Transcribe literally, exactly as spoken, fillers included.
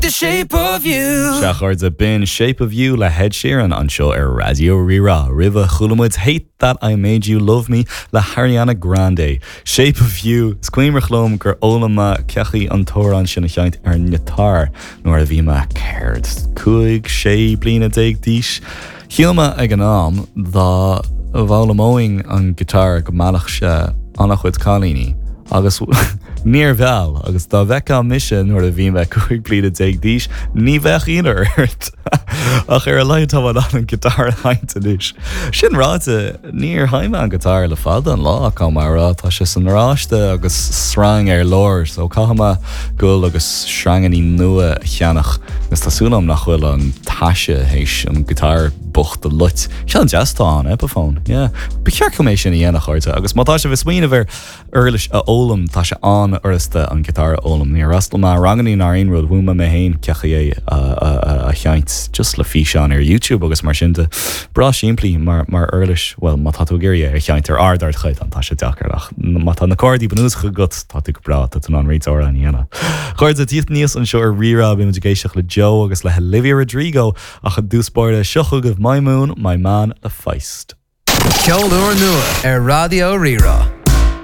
the shape of you. Seachard a bin Shape of You le Ed Sheeran an show ar Radio Rira. Riva Chulamud's Hate That I Made You Love Me le Ariana Grande. Shape of You. Squeamer chlom gur olama cechi an tóran sin a cheint ar nitar nor a bhíma caird. Cuig sé blina deig dísh. Hielma ag an am dá bhlamóing an guitar go malach se annach chud cálíní. Agus níor bheal, agus dá bheicá mission nuair a bhíon bheith cuaig bliad a déag díos, ní bheith inar airt. Ach ar a leid tábhad an guitar haint anis. Sin ráte, níor haime an guitar le fad an lá cá mar rá, tá sé san ráiste agus srang ar lór, so cáma gul agus sranganí nua cheannach, gus tásúlam nach bhfuil an taise héis an guitar bucht a lut. Sean jazz tá an Epiphone, yeah. Bechear cuméis sin i dhéanach áirte, agus má tá sé bheith smaoine bhar earlish a ólam tá sé an oriste an guitar ólam. Ní rastal má ranganí nar aon rud bhúma me hain cecha é a cheint just le fi seán ar YouTube agus mar sinnta bra siimplí mar mar earlish, well, má tá tú géirí ar cheint ar ardart chuid an tá sé deachar ach má tá na cordí banús chu gut tá tú go bra tá tú an réitóir an dhéana. Chuir a tíocht níos an seo ar rira bhí mu géisteach le Joe agus le Olivia Rodrigo ach a dúspóirde seochug of My Moon, My Man, a Feist. Ceolúir nua ar Radio Rira.